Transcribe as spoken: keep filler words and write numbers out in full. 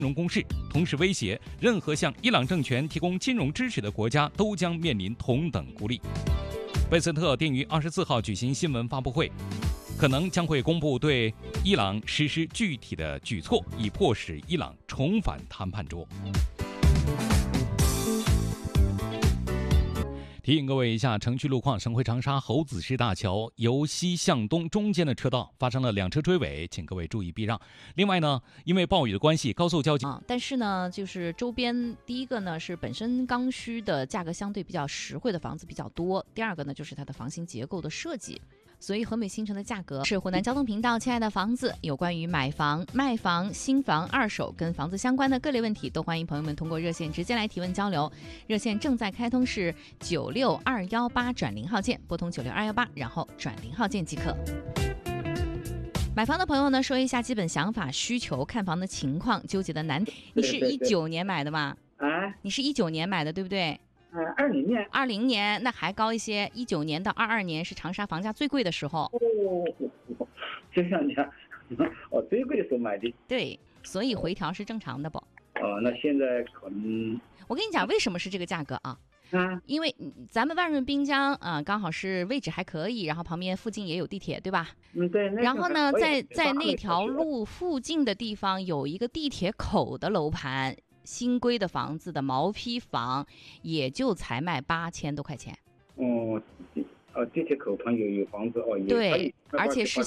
融攻势，同时威胁任何向伊朗政权提供金融支持的国家都将面临同等孤立。贝斯特定于二十四号举行新闻发布会，可能将会公布对伊朗实施具体的举措，以迫使伊朗重返谈判桌。提醒各位一下城区路况：省会长沙猴子石大桥由西向东中间的车道发生了两车追尾，请各位注意避让。另外呢，因为暴雨的关系，高速交警、 啊、但是呢，就是周边第一个呢是本身刚需的价格相对比较实惠的房子比较多，第二个呢就是它的房型结构的设计。所以和美新城的价格是湖南交通频道亲爱的房子，有关于买房、卖房、新房、二手跟房子相关的各类问题，都欢迎朋友们通过热线直接来提问交流。热线正在开通，是九六二幺八转零号键，拨通九六二幺八，然后转零号键即可。买房的朋友呢，说一下基本想法、需求、看房的情况、纠结的难题。你是一九年买的吗？ 啊， 你是一九年买的，对不对？ 呃，二零年， 二零年那还高一些，一九年到二二年是长沙房价最贵的时候。 哦，这样讲，哦，最贵的时候买的。 对，所以回调是正常的不？ 哦，那现在可能， 我跟你讲，为什么是这个价格啊？ 啊， 因为咱们万润滨江啊、呃，刚好是位置还可以，然后旁边附近也有地铁，对吧？ 嗯，对。 然后呢，在在那条路附近的地方有一个地铁口的楼盘。新规的房子的毛坯房也就才卖八千多块钱。 哦，呃，地铁口旁有有房子哦， 对，而且是